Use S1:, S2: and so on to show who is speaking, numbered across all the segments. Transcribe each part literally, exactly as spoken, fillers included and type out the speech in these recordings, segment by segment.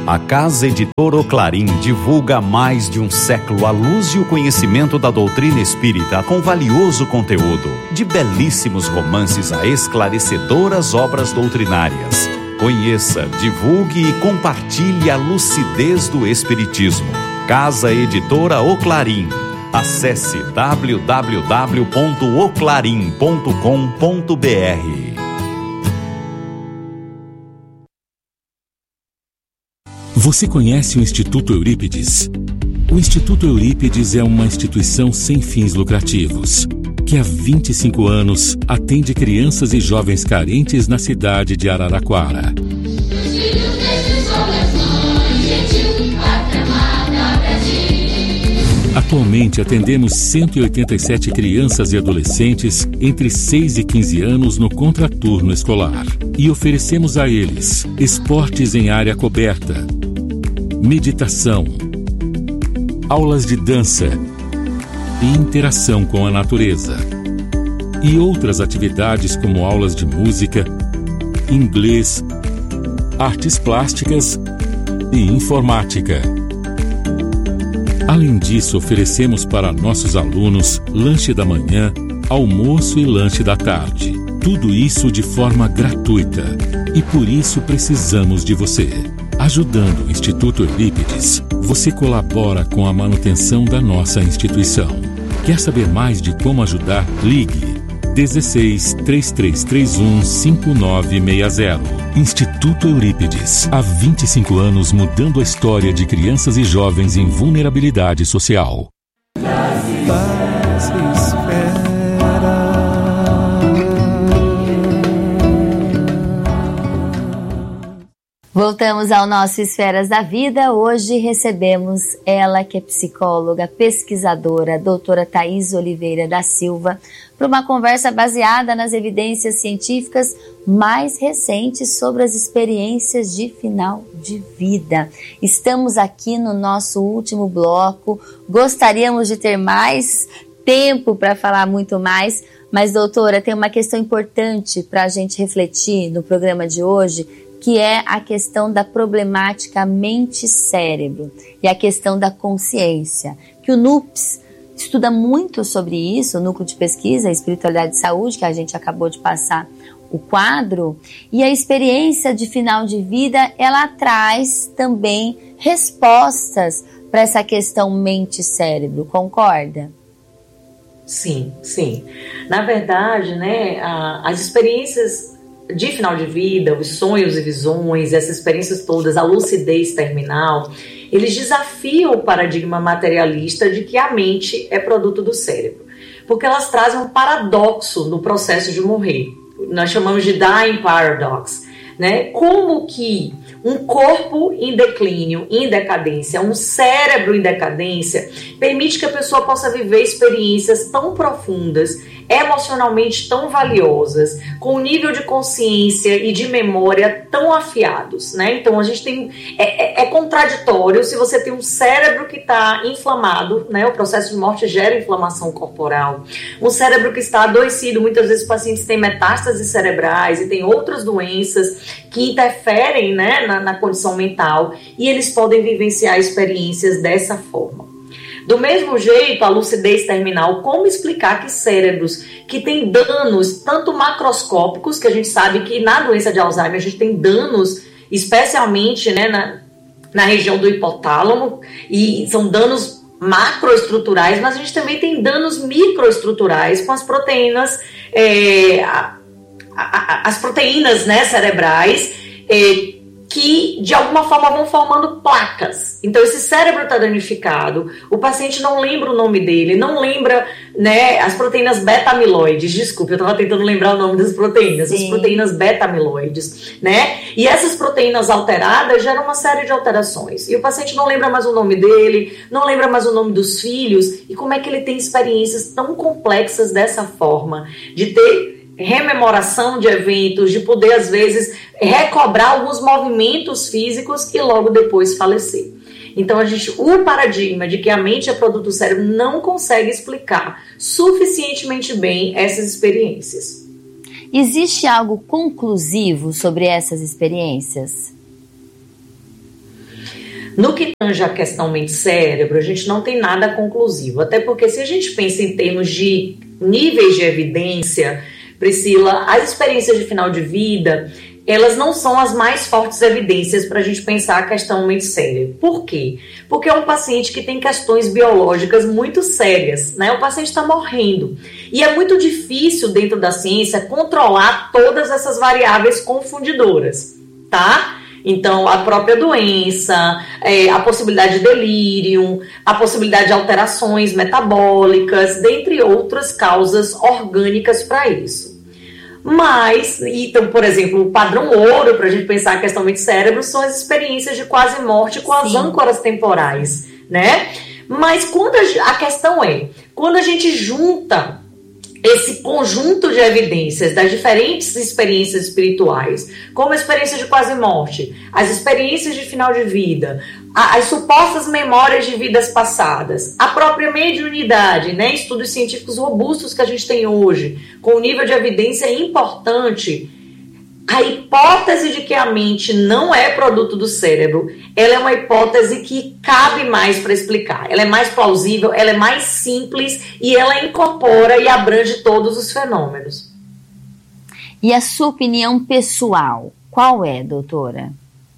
S1: A Casa Editora O Clarim divulga há mais de um século a luz e o conhecimento da doutrina espírita com valioso conteúdo, de belíssimos romances a esclarecedoras obras doutrinárias. Conheça, divulgue e compartilhe a lucidez do Espiritismo. Casa Editora O Clarim. Acesse w w w ponto o clarim ponto com ponto b r.
S2: Você conhece o Instituto Eurípides? O Instituto Eurípides é uma instituição sem fins lucrativos, que há vinte e cinco anos atende crianças e jovens carentes na cidade de Araraquara. Atualmente atendemos cento e oitenta e sete crianças e adolescentes entre seis e quinze anos no contraturno escolar e oferecemos a eles esportes em área coberta, meditação, aulas de dança e interação com a natureza, e outras atividades como aulas de música, inglês, artes plásticas e informática. Além disso, oferecemos para nossos alunos lanche da manhã, almoço e lanche da tarde. Tudo isso de forma gratuita. E por isso precisamos de você. Ajudando o Instituto Eurípides, você colabora com a manutenção da nossa instituição. Quer saber mais de como ajudar? Ligue dezesseis, três três três um, cinco nove seis zero. Instituto Eurípides. Há vinte e cinco anos mudando a história de crianças e jovens em vulnerabilidade social.
S3: Voltamos ao nosso Esferas da Vida. Hoje recebemos ela, que é psicóloga, pesquisadora, a doutora Thaís Oliveira da Silva, para uma conversa baseada nas evidências científicas mais recentes sobre as experiências de final de vida. Estamos aqui no nosso último bloco. Gostaríamos de ter mais tempo para falar muito mais, mas, doutora, tem uma questão importante para a gente refletir no programa de hoje, que é a questão da problemática mente-cérebro e a questão da consciência, que o NUPS estuda muito sobre isso, o Núcleo de Pesquisa, Espiritualidade e Saúde, que a gente acabou de passar o quadro, e a experiência de final de vida, ela traz também respostas para essa questão mente-cérebro, concorda?
S4: Sim, sim. Na verdade, né, a, as experiências de final de vida, os sonhos e visões, essas experiências todas, a lucidez terminal, eles desafiam o paradigma materialista de que a mente é produto do cérebro, porque elas trazem um paradoxo no processo de morrer. Nós chamamos de dying paradox, né? Como que um corpo em declínio, em decadência, um cérebro em decadência, permite que a pessoa possa viver experiências tão profundas, emocionalmente tão valiosas, com um nível de consciência e de memória tão afiados, né? Então a gente tem, é, é, é contraditório se você tem um cérebro que está inflamado, né? O processo de morte gera inflamação corporal, um cérebro que está adoecido, muitas vezes os pacientes têm metástases cerebrais e tem outras doenças que interferem, né, na, na condição mental, e eles podem vivenciar experiências dessa forma. Do mesmo jeito, a lucidez terminal, como explicar que cérebros que têm danos tanto macroscópicos, que a gente sabe que na doença de Alzheimer a gente tem danos, especialmente, né, na, na região do hipotálamo, e são danos macroestruturais, mas a gente também tem danos microestruturais com as proteínas, é, a, a, a, as proteínas, né, cerebrais, é, que de alguma forma vão formando placas. Então esse cérebro está danificado, o paciente não lembra o nome dele, não lembra, né, as proteínas beta-amiloides, desculpa, eu estava tentando lembrar o nome das proteínas, Sim. as proteínas beta-amiloides, né, e essas proteínas alteradas geram uma série de alterações, e o paciente não lembra mais o nome dele, não lembra mais o nome dos filhos, e como é que ele tem experiências tão complexas dessa forma, de ter rememoração de eventos, de poder, às vezes, recobrar alguns movimentos físicos e logo depois falecer. Então, a gente, o paradigma de que a mente é produto do cérebro não consegue explicar suficientemente bem essas experiências.
S3: Existe algo conclusivo sobre essas experiências?
S4: No que tange a questão mente-cérebro, a gente não tem nada conclusivo, até porque se a gente pensa em termos de níveis de evidência, Priscila, as experiências de final de vida, elas não são as mais fortes evidências para a gente pensar a questão mente-cérebro. Por quê? Porque é um paciente que tem questões biológicas muito sérias, né? O paciente está morrendo. E é muito difícil, dentro da ciência, controlar todas essas variáveis confundidoras, tá? Então, a própria doença, é, a possibilidade de delírio, a possibilidade de alterações metabólicas, dentre outras causas orgânicas para isso. Mas, então, por exemplo, o padrão ouro para a gente pensar a questão mente-cérebro são as experiências de quase morte com as Sim. âncoras temporais, né? Mas quando a, a questão é, quando a gente junta esse conjunto de evidências das diferentes experiências espirituais, como a experiência de quase morte, as experiências de final de vida, as supostas memórias de vidas passadas, a própria mediunidade, né, estudos científicos robustos que a gente tem hoje, com um nível de evidência importante, a hipótese de que a mente não é produto do cérebro, ela é uma hipótese que cabe mais para explicar. Ela é mais plausível, ela é mais simples e ela incorpora e abrange todos os fenômenos.
S3: E a sua opinião pessoal, qual é, doutora?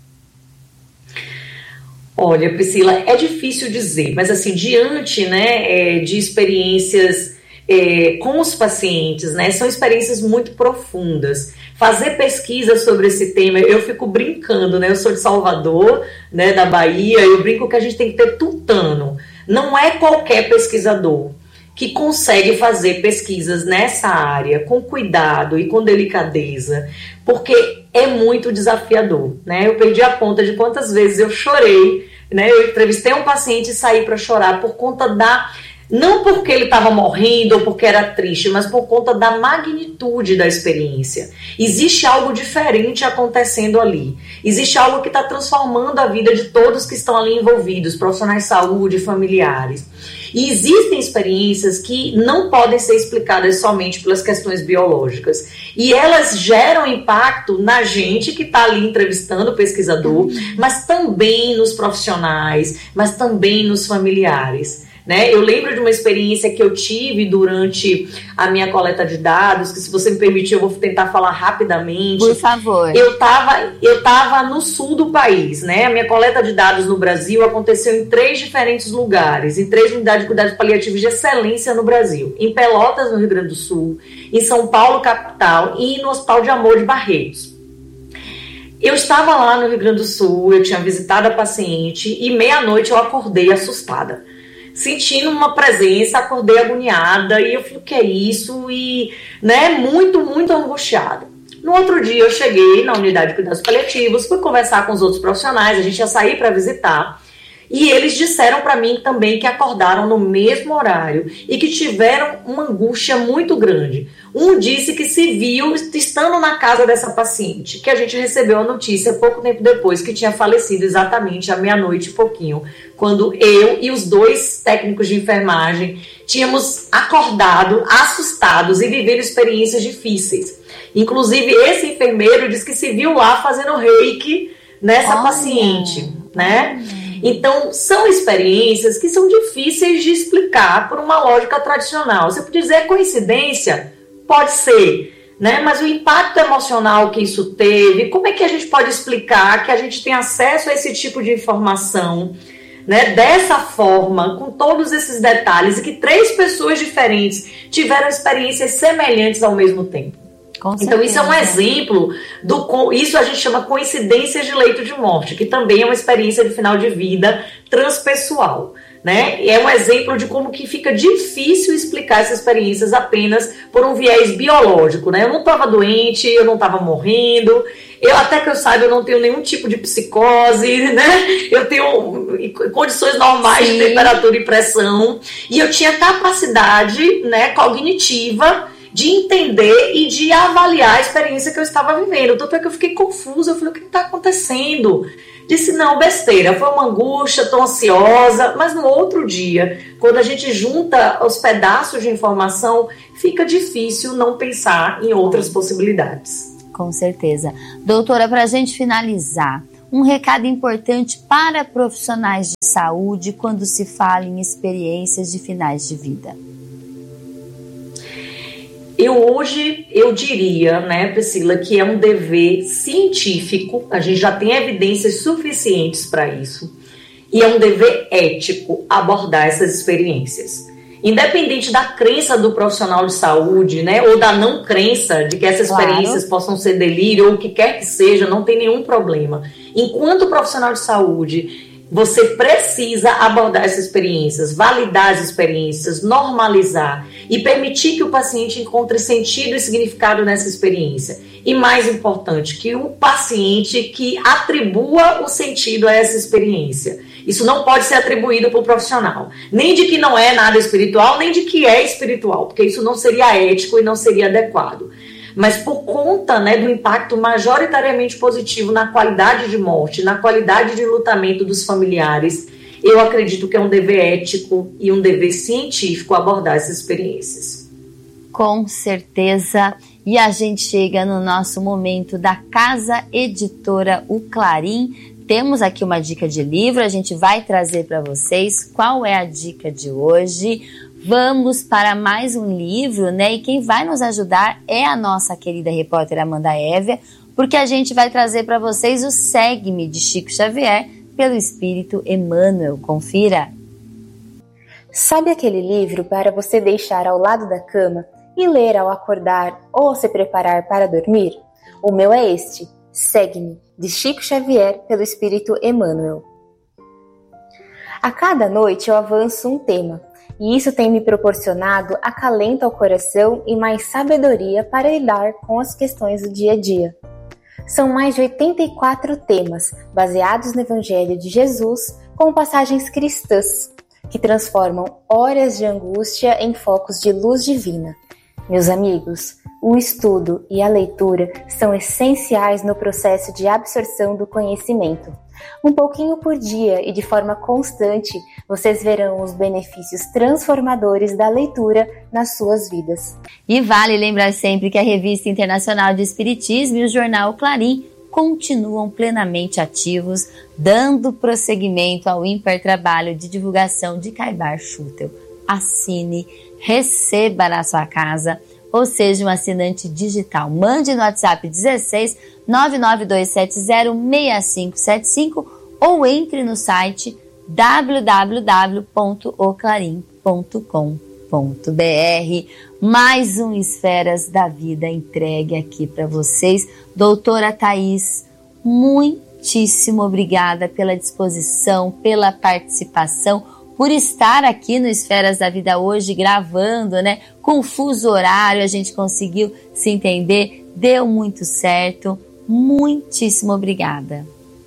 S4: Olha, Priscila, é difícil dizer, mas assim, diante, né, de experiências é, com os pacientes, né, são experiências muito profundas. Fazer pesquisa sobre esse tema, eu fico brincando, né? Eu sou de Salvador, né, da Bahia, eu brinco que a gente tem que ter tutano. Não é qualquer pesquisador que consegue fazer pesquisas nessa área com cuidado e com delicadeza, porque é muito desafiador, né? Eu perdi a conta de quantas vezes eu chorei, né? Eu entrevistei um paciente e saí para chorar por conta da... Não porque ele estava morrendo ou porque era triste, mas por conta da magnitude da experiência. Existe algo diferente acontecendo ali. Existe algo que está transformando a vida de todos que estão ali envolvidos, profissionais de saúde, familiares. E existem experiências que não podem ser explicadas somente pelas questões biológicas. E elas geram impacto na gente que está ali entrevistando o pesquisador, mas também nos profissionais, mas também nos familiares. Né? Eu lembro de uma experiência que eu tive durante a minha coleta de dados, que se você me permitir eu vou tentar falar rapidamente.
S3: Por favor.
S4: Eu estava eu tava no sul do país, né? A minha coleta de dados no Brasil aconteceu em três diferentes lugares, em três unidades de cuidados paliativos de excelência no Brasil. Em Pelotas, no Rio Grande do Sul, em São Paulo, capital, e no Hospital de Amor de Barretos. Eu estava lá no Rio Grande do Sul, eu tinha visitado a paciente e meia-noite eu acordei assustada. Sentindo uma presença, acordei agoniada e eu falei, o que é isso? E, né, muito, muito angustiada. No outro dia eu cheguei na unidade de cuidados paliativos, fui conversar com os outros profissionais, a gente ia sair para visitar, e eles disseram para mim também que acordaram no mesmo horário e que tiveram uma angústia muito grande. Um disse que se viu estando na casa dessa paciente, que a gente recebeu a notícia pouco tempo depois que tinha falecido exatamente à meia-noite e pouquinho, quando eu e os dois técnicos de enfermagem tínhamos acordado, assustados e vivido experiências difíceis. Inclusive, esse enfermeiro disse que se viu lá fazendo reiki nessa Olha. paciente, né? Então, são experiências que são difíceis de explicar por uma lógica tradicional. Você pode dizer coincidência? Pode ser, né? Mas o impacto emocional que isso teve, como é que a gente pode explicar que a gente tem acesso a esse tipo de informação, né, dessa forma, com todos esses detalhes, e que três pessoas diferentes tiveram experiências semelhantes ao mesmo tempo? Então isso é um exemplo, do, isso a gente chama coincidências de leito de morte, que também é uma experiência de final de vida transpessoal, né? É um exemplo de como que fica difícil explicar essas experiências apenas por um viés biológico, né? Eu não estava doente, eu não estava morrendo, eu até que eu saiba, eu não tenho nenhum tipo de psicose, né? Eu tenho condições normais Sim. de temperatura e pressão, e eu tinha capacidade, né, cognitiva de entender e de avaliar a experiência que eu estava vivendo. Tanto é que eu fiquei confusa, eu falei, o que está acontecendo? Disse, não, besteira, foi uma angústia, estou ansiosa, mas no outro dia, quando a gente junta os pedaços de informação, fica difícil não pensar em outras possibilidades.
S3: Com certeza. Doutora, para a gente finalizar, um recado importante para profissionais de saúde quando se fala em experiências de finais de vida?
S4: Eu hoje, eu diria, né, Priscila, que é um dever científico, a gente já tem evidências suficientes para isso, e é um dever ético abordar essas experiências. Independente da crença do profissional de saúde, né, ou da não crença de que essas claro. experiências possam ser delírio ou o que quer que seja, não tem nenhum problema. Enquanto profissional de saúde, você precisa abordar essas experiências, validar as experiências, normalizar e permitir que o paciente encontre sentido e significado nessa experiência. E mais importante, que o paciente que atribua o sentido a essa experiência. Isso não pode ser atribuído para o profissional. Nem de que não é nada espiritual, nem de que é espiritual, porque isso não seria ético e não seria adequado. Mas por conta, né, do impacto majoritariamente positivo na qualidade de morte, na qualidade de lutamento dos familiares, eu acredito que é um dever ético e um dever científico abordar essas experiências.
S3: Com certeza. E a gente chega no nosso momento da Casa Editora O Clarim. Temos aqui uma dica de livro, a gente vai trazer para vocês qual é a dica de hoje. Vamos para mais um livro, né? E quem vai nos ajudar é a nossa querida repórter Amanda Évia, porque a gente vai trazer para vocês o Segue-me de Chico Xavier pelo Espírito Emmanuel. Confira!
S5: Sabe aquele livro para você deixar ao lado da cama e ler ao acordar ou se preparar para dormir? O meu é este, Segue-me, de Chico Xavier pelo Espírito Emmanuel. A cada noite eu avanço um tema, e isso tem me proporcionado acalento ao coração e mais sabedoria para lidar com as questões do dia a dia. São mais de oitenta e quatro temas, baseados no Evangelho de Jesus, com passagens cristãs, que transformam horas de angústia em focos de luz divina. Meus amigos, o estudo e a leitura são essenciais no processo de absorção do conhecimento. Um pouquinho por dia e de forma constante, vocês verão os benefícios transformadores da leitura nas suas vidas.
S3: E vale lembrar sempre que a Revista Internacional de Espiritismo e o Jornal Clarim continuam plenamente ativos, dando prosseguimento ao ímpar trabalho de divulgação de Caibar Schutel. Assine, receba na sua casa, ou seja, um assinante digital. Mande no WhatsApp dezesseis, nove nove dois sete zero, seis cinco sete cinco ou entre no site w w w ponto o clarim ponto com ponto b r. Mais um Esferas da Vida entregue aqui para vocês. Doutora Thaís, muitíssimo obrigada pela disposição, pela participação, por estar aqui no Esferas da Vida hoje gravando, né? Com o fuso horário a gente conseguiu se entender, deu muito certo. Muitíssimo obrigada.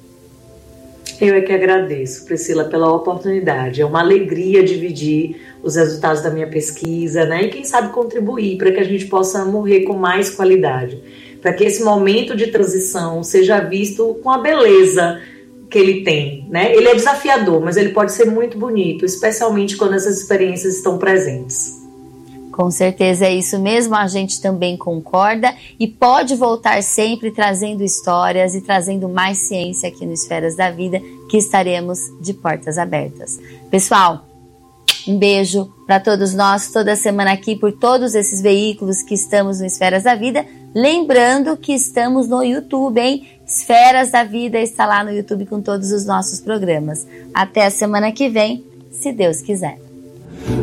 S4: Eu é que agradeço, Priscila, pela oportunidade. É uma alegria dividir os resultados da minha pesquisa, né? E quem sabe contribuir para que a gente possa morrer com mais qualidade, para que esse momento de transição seja visto com a beleza que ele tem, né? Ele é desafiador, mas ele pode ser muito bonito, especialmente quando essas experiências estão presentes.
S3: Com certeza é isso mesmo, a gente também concorda e pode voltar sempre trazendo histórias e trazendo mais ciência aqui no Esferas da Vida, que estaremos de portas abertas. Pessoal, um beijo para todos nós, toda semana aqui por todos esses veículos que estamos no Esferas da Vida. Lembrando que estamos no YouTube, hein? Esferas da Vida está lá no YouTube com todos os nossos programas. Até a semana que vem, se Deus quiser.